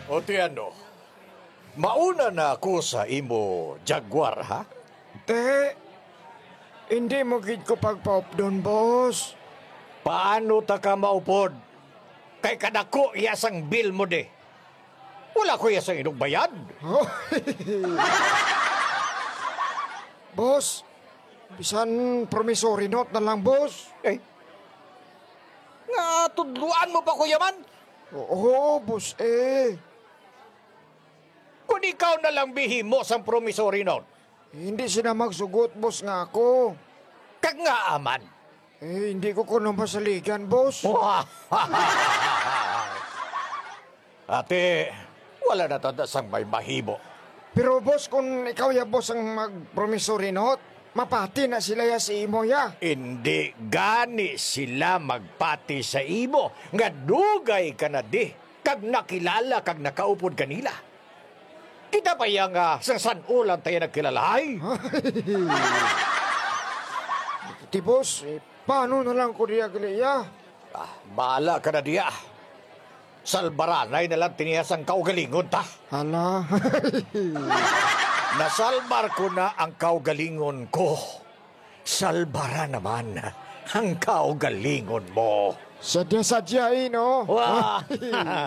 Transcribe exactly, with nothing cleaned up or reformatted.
O tiyano, mauna na ako sa imo Jaguar, ha? Te, hindi mo gid ko pagpaop doon, boss. Paano ta ka maupod? Kay kadako iyasang bill mo de. Wala ko iyasang inong bayad. Boss, bisan promissory note na lang, boss. Eh, nga tudluan mo pa ko yaman? Oo, boss, eh. Kung ikaw na lang bihimo sang promissory note, Hindi sila magsugot, boss, nga ako. kag nga aman. Eh, hindi ko kuno masaligan, boss. Ate, wala na tada sang may mahimo. Pero, boss, kung ikaw ya, boss, ang mag-promissory note, mapati na sila ya si imo ya. Hindi gani sila magpati sa imo nga dugay ka na di kag nakilala kag nakaupod kanila. Kita pa yang uh, sang sanulan tayo nagkilalahay. Ti, boss, eh, paano na lang ko diya gali ya? Ah, bahala ka na diya. Salbaranay na lang tiniyasang kaugalingon ta. Hala. Nasalbar ko na ang kaugalingon ko. Salbara naman ang kaugalingon mo. Sadya-sadya, eh, no? Wah!